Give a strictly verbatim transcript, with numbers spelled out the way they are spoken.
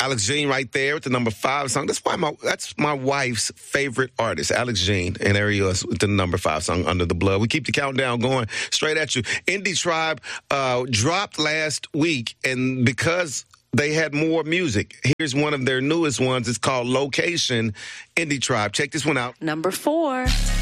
Alex Jean right there with the number five song. That's why my that's my wife's favorite artist, Alex Jean. And there he is with the number five song, Under the Blood. We keep the countdown going straight at you. Indie Tribe uh, dropped last week, and because they had more music, here's one of their newest ones. It's called Location, Indie Tribe. Check this one out. Number four.